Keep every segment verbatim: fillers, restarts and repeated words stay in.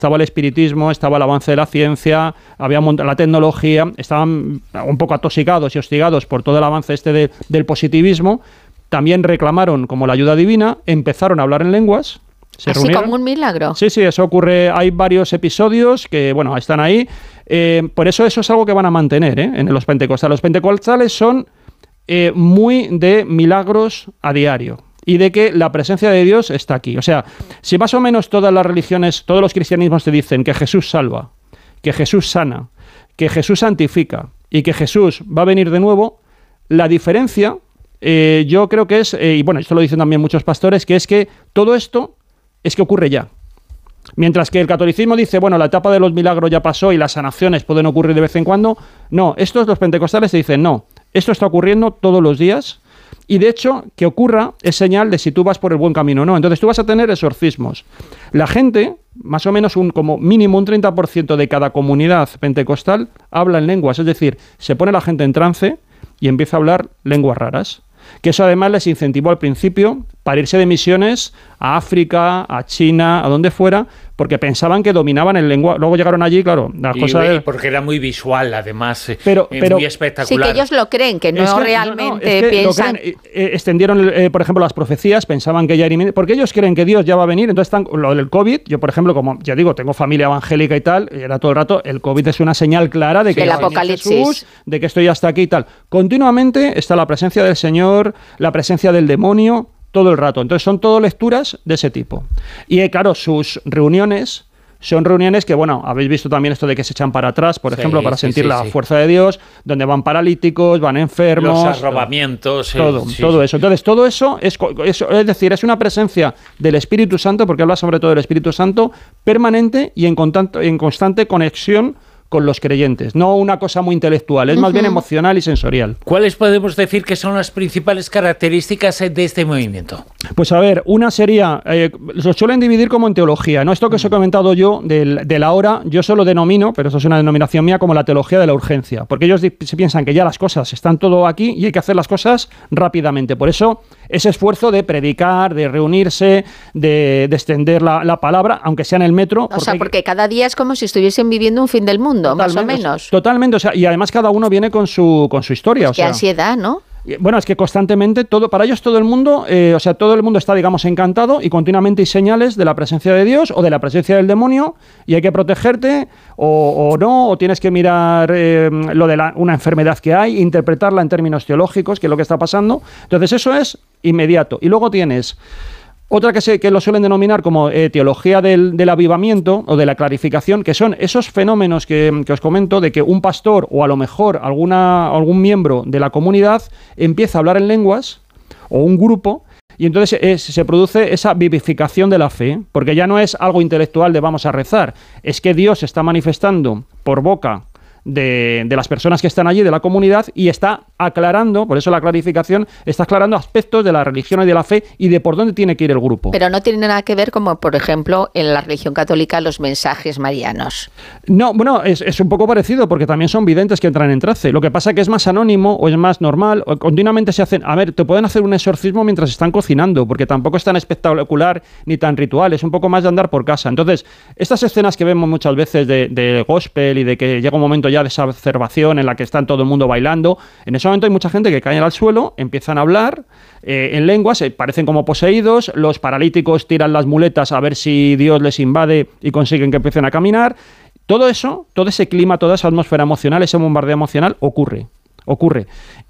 estaba el espiritismo, estaba el avance de la ciencia, había la tecnología, estaban un poco atosigados y hostigados por todo el avance este de, del positivismo. También reclamaron como la ayuda divina, empezaron a hablar en lenguas. Se Así reunieron. como un milagro. Sí, sí, eso ocurre. Hay varios episodios que, bueno, están ahí. Eh, por eso eso es algo que van a mantener, ¿eh? En los pentecostales. Los pentecostales son eh, muy de milagros a diario. Y de que la presencia de Dios está aquí. O sea, si más o menos todas las religiones, todos los cristianismos te dicen que Jesús salva, que Jesús sana, que Jesús santifica y que Jesús va a venir de nuevo, la diferencia, eh, yo creo que es, eh, y bueno, esto lo dicen también muchos pastores, que es que todo esto es que ocurre ya. Mientras que el catolicismo dice, bueno, la etapa de los milagros ya pasó y las sanaciones pueden ocurrir de vez en cuando, no, estos los pentecostales te dicen, no, esto está ocurriendo todos los días. Y de hecho, que ocurra es señal de si tú vas por el buen camino o no. Entonces tú vas a tener exorcismos. La gente, más o menos un, como mínimo un treinta por ciento de cada comunidad pentecostal habla en lenguas. Es decir, se pone la gente en trance y empieza a hablar lenguas raras. Que eso además les incentivó al principio para irse de misiones a África, a China, a donde fuera, porque pensaban que dominaban el lenguaje. Luego llegaron allí, claro, las y, cosas... Y porque era muy visual, además, pero, eh, pero, muy espectacular. Sí, que ellos lo creen, que no es que, realmente no, no, es que piensan... Creen, eh, extendieron, eh, por ejemplo, las profecías, pensaban que ya era inminente, porque ellos creen que Dios ya va a venir, entonces están, lo del COVID, yo, por ejemplo, como ya digo, tengo familia evangélica y tal, y era todo el rato, el COVID es una señal clara de que el va a venir apocalipsis. Jesús, de que estoy hasta aquí y tal. Continuamente está la presencia del Señor, la presencia del demonio, todo el rato. Entonces son todo lecturas de ese tipo. Y eh, claro, sus reuniones son reuniones que, bueno, habéis visto también esto de que se echan para atrás, por sí, ejemplo, para sí, sentir sí, la sí. fuerza de Dios, donde van paralíticos, van enfermos. Los arrobamientos. Todo, sí, todo sí. eso. Entonces, todo eso es, es, es decir, es una presencia del Espíritu Santo, porque habla sobre todo del Espíritu Santo, permanente y en, contacto, en constante conexión con los creyentes, no una cosa muy intelectual, es uh-huh. más bien emocional y sensorial. ¿Cuáles podemos decir que son las principales características de este movimiento? Pues a ver, una sería, eh, lo suelen dividir como en teología, ¿no? Esto que os he comentado yo del, de la hora, yo solo denomino, pero eso es una denominación mía, como la teología de la urgencia, porque ellos di- se piensan que ya las cosas están todo aquí y hay que hacer las cosas rápidamente. Por eso, ese esfuerzo de predicar, de reunirse, de, de extender la, la palabra, aunque sea en el metro. O sea, porque cada día es como si estuviesen viviendo un fin del mundo. Más o menos. Totalmente, o sea, y además cada uno viene con su con su historia. Pues o sea, qué ansiedad, ¿no? Bueno, es que constantemente, todo para ellos todo el mundo, eh, o sea, todo el mundo está, digamos, encantado y continuamente hay señales de la presencia de Dios o de la presencia del demonio y hay que protegerte o, o no, o tienes que mirar eh, lo de la, una enfermedad que hay, interpretarla en términos teológicos, que es lo que está pasando. Entonces eso es inmediato. Y luego tienes... Otra que, se, que lo suelen denominar como eh, teología del, del avivamiento o de la clarificación, que son esos fenómenos que, que os comento de que un pastor o a lo mejor alguna, algún miembro de la comunidad empieza a hablar en lenguas o un grupo y entonces es, se produce esa vivificación de la fe, porque ya no es algo intelectual de vamos a rezar, es que Dios se está manifestando por boca De, de las personas que están allí, de la comunidad, y está aclarando, por eso la clarificación, está aclarando aspectos de la religión y de la fe y de por dónde tiene que ir el grupo. Pero no tiene nada que ver como, por ejemplo, en la religión católica los mensajes marianos. No, bueno, es, es un poco parecido porque también son videntes que entran en trance. Lo que pasa es que es más anónimo o es más normal, o continuamente se hacen... A ver, te pueden hacer un exorcismo mientras están cocinando, porque tampoco es tan espectacular ni tan ritual, es un poco más de andar por casa. Entonces, estas escenas que vemos muchas veces de, de gospel y de que llega un momento ya de esa observación en la que están todo el mundo bailando, en ese momento hay mucha gente que cae al suelo, empiezan a hablar eh, en lenguas, eh, parecen como poseídos, los paralíticos tiran las muletas a ver si Dios les invade y consiguen que empiecen a caminar. Todo eso, todo ese clima, toda esa atmósfera emocional, ese bombardeo emocional ocurre, ocurre.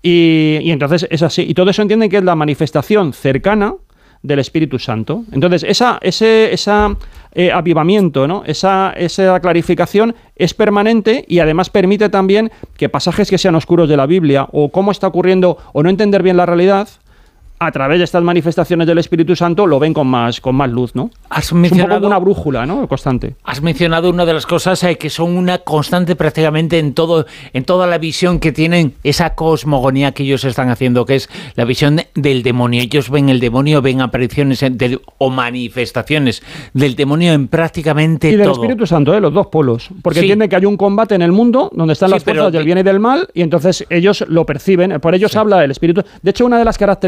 Y, y entonces es así. Y todo eso entienden que es la manifestación cercana del Espíritu Santo. Entonces, esa, ese esa, eh, avivamiento, ¿no? esa, esa clarificación es permanente y además permite también que pasajes que sean oscuros de la Biblia o cómo está ocurriendo o no entender bien la realidad, a través de estas manifestaciones del Espíritu Santo lo ven con más, con más luz, ¿no? Has es un mencionado, poco una brújula, ¿no? Constante. Has mencionado una de las cosas eh, que son una constante prácticamente en todo, en toda la visión que tienen, esa cosmogonía que ellos están haciendo, que es la visión del demonio. Ellos ven el demonio, ven apariciones en, de, o manifestaciones del demonio en prácticamente todo. Y del todo. Espíritu Santo, ¿eh? Los dos polos. Porque sí. entienden que hay un combate en el mundo donde están sí, las fuerzas del bien y del mal y entonces ellos lo perciben. Por ellos sí. habla el Espíritu. De hecho, una de las características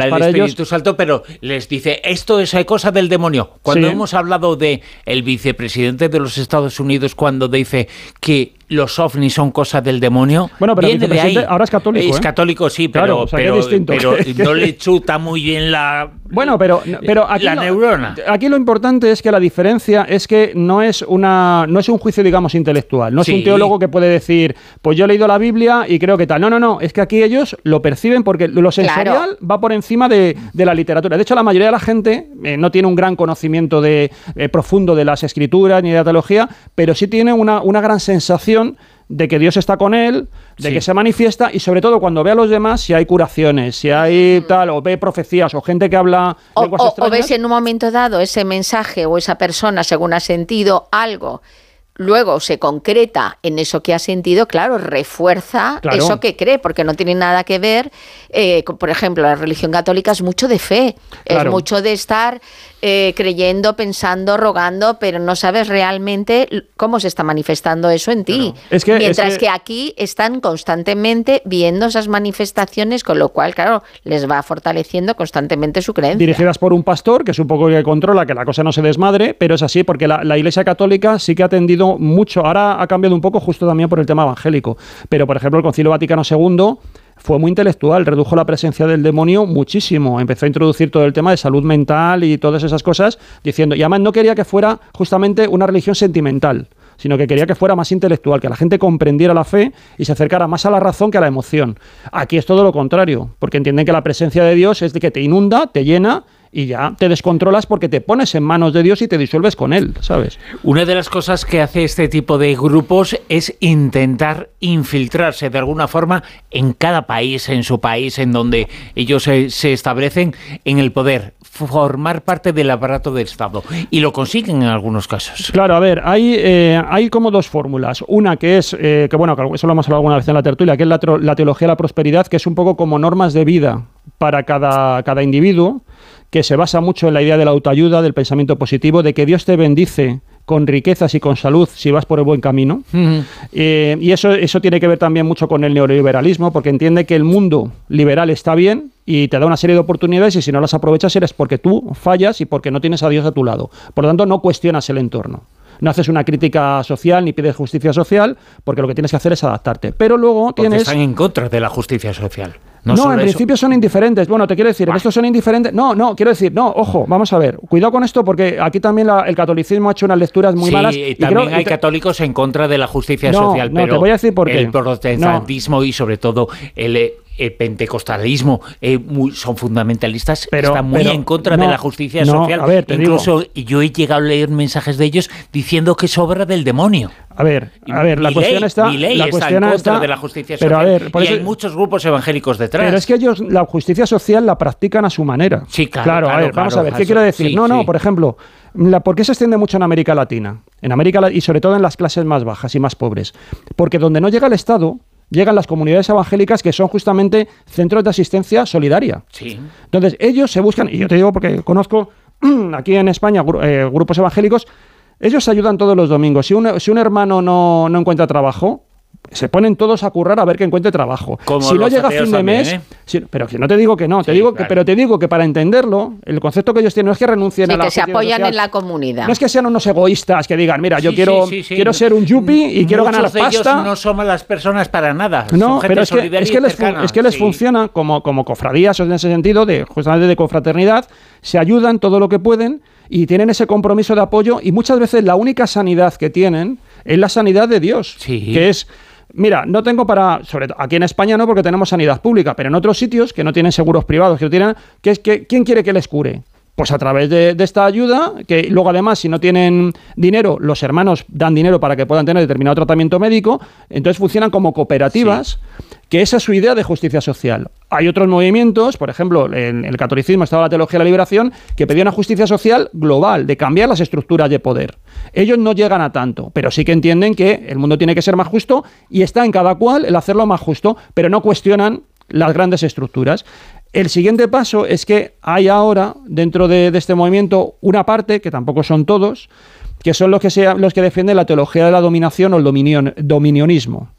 del para Espíritu ellos... Santo, pero les dice, esto es cosa del demonio. Cuando Sí. hemos hablado de el vicepresidente de los Estados Unidos, cuando dice que los ovnis son cosa del demonio, Bueno, pero el viene de ahí. vicepresidente ahora es católico, Es ¿eh? católico, sí, pero, Claro, o sea, que pero, es distinto. pero no le chuta muy bien la, Bueno, pero, pero aquí, la lo, neurona. aquí lo importante es que la diferencia es que no es una no es un juicio, digamos, intelectual. No es Sí. un teólogo que puede decir, pues yo he leído la Biblia y creo que tal. No, no, no. Es que aquí ellos lo perciben porque lo sensorial Claro. va por encima de, de la literatura. De hecho, la mayoría de la gente eh, no tiene un gran conocimiento de, eh, profundo de las escrituras ni de la teología, pero sí tiene una, una gran sensación de que Dios está con él, de Sí. que se manifiesta, y sobre todo cuando ve a los demás, si hay curaciones, si hay tal, o ve profecías, o gente que habla O, lenguas o- o extrañas. ves en un momento dado ese mensaje o esa persona, según ha sentido algo, luego se concreta en eso que ha sentido, claro, refuerza Claro. eso que cree, porque no tiene nada que ver, eh, con- por ejemplo, la religión católica es mucho de fe, Claro. es mucho de estar eh, creyendo, pensando, rogando, pero no sabes realmente l- cómo se está manifestando eso en ti. Claro. Es que- es Mientras que- que aquí están constantemente viendo esas manifestaciones, con lo cual, claro, les va fortaleciendo constantemente su creencia. Dirigidas por un pastor, que es un poco el que controla que la cosa no se desmadre, pero es así porque la, la Iglesia Católica sí que ha tendido mucho, ahora ha cambiado un poco justo también por el tema evangélico, pero por ejemplo el Concilio Vaticano segundo fue muy intelectual, redujo la presencia del demonio muchísimo, empezó a introducir todo el tema de salud mental y todas esas cosas, diciendo, y además no quería que fuera justamente una religión sentimental, sino que quería que fuera más intelectual, que la gente comprendiera la fe y se acercara más a la razón que a la emoción. Aquí es todo lo contrario, porque entienden que la presencia de Dios es de que te inunda, te llena y ya te descontrolas porque te pones en manos de Dios y te disuelves con Él, ¿sabes? Una de las cosas que hace este tipo de grupos es intentar infiltrarse de alguna forma en cada país, en su país, en donde ellos se, se establecen en el poder, formar parte del aparato del Estado. Y lo consiguen en algunos casos. Claro, a ver, hay, eh, hay como dos fórmulas. Una que es, eh, que bueno, que eso lo hemos hablado alguna vez en la tertulia, que es la, tro- la teología de la prosperidad, que es un poco como normas de vida para cada, cada individuo, que se basa mucho en la idea de la autoayuda, del pensamiento positivo, de que Dios te bendice con riquezas y con salud si vas por el buen camino. Uh-huh. Eh, y eso, eso tiene que ver también mucho con el neoliberalismo, porque entiende que el mundo liberal está bien y te da una serie de oportunidades y si no las aprovechas eres porque tú fallas y porque no tienes a Dios a tu lado. Por lo tanto, no cuestionas el entorno. No haces una crítica social ni pides justicia social, porque lo que tienes que hacer es adaptarte. Pero luego Porque tienes... están en contra de la justicia social. No, No, solo en eso. principio son indiferentes. Bueno, te quiero decir, Bah. estos son indiferentes. No, no, quiero decir, no, ojo, vamos a ver. Cuidado con esto porque aquí también la- el catolicismo ha hecho unas lecturas muy sí, malas. y y también creo- hay y te- católicos en contra de la justicia No, social, no, pero te voy a decir por qué. el protestantismo y sobre todo el, eh, el pentecostalismo eh, muy- son fundamentalistas, Pero- están muy pero en contra no, de la justicia no, social. a ver, te Incluso yo he llegado a leer mensajes de ellos diciendo que es obra del demonio. A ver, a ver, la Mi cuestión ley- está... mi ley la está cuestión en contra está- de la justicia pero social. a ver, por y eso- hay muchos grupos evangélicos detrás. Pero es que ellos la justicia social la practican a su manera. Sí, claro, a ver, claro, vamos claro, a ver, ¿qué eso- quiero decir? sí, no, no, sí. por ejemplo, la, ¿por qué se extiende mucho en América Latina? En América La- y sobre todo en las clases más bajas y más pobres. Porque donde no llega el Estado, llegan las comunidades evangélicas que son justamente centros de asistencia solidaria. Sí. Entonces, ellos se buscan, y yo te digo porque conozco aquí en España gru- eh, grupos evangélicos, ellos se ayudan todos los domingos. Si un, si un hermano no, no encuentra trabajo, se ponen todos a currar a ver que encuentre trabajo. Como si no los llega ateos fin de también, mes, ¿eh? si- pero que no te digo que no, te Sí, digo que, claro. pero te digo que para entenderlo, el concepto que ellos tienen no es que renuncien Sí, a la que se justicia apoyan social. en la comunidad. No es que sean unos egoístas que digan, mira, yo Sí, quiero, sí, sí, sí. quiero ser un yuppie y quiero ganar Muchos de ellos pasta. no somos las personas para nada. No, Son gente pero es que, solidaria es y que les, fun- cercana. es que les Sí. funciona como, como cofradías en ese sentido, de justamente de confraternidad, se ayudan todo lo que pueden y tienen ese compromiso de apoyo y muchas veces la única sanidad que tienen es la sanidad de Dios, Sí. que es... Mira, no tengo para, sobre todo aquí en España no, porque tenemos sanidad pública, pero en otros sitios que no tienen seguros privados, que no tienen, que es que ¿quién quiere que les cure? Pues a través de, de esta ayuda, que luego además si no tienen dinero, los hermanos dan dinero para que puedan tener determinado tratamiento médico, entonces funcionan como cooperativas, que esa es su idea de justicia social. Hay otros movimientos, por ejemplo, en el catolicismo estaba la teología de la liberación, que pedía una justicia social global, de cambiar las estructuras de poder. Ellos no llegan a tanto, pero sí que entienden que el mundo tiene que ser más justo y está en cada cual el hacerlo más justo, pero no cuestionan las grandes estructuras. El siguiente paso es que hay ahora, dentro de, de este movimiento, una parte, que tampoco son todos, que son los que, se, los que defienden la teología de la dominación o el dominion, dominionismo.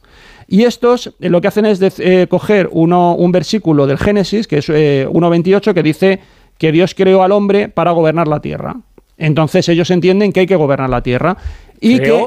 Y estos eh, lo que hacen es de, eh, coger uno, un versículo del Génesis, que es eh, uno veintiocho, que dice que Dios creó al hombre para gobernar la tierra. Entonces ellos entienden que hay que gobernar la tierra. Y ¿Creó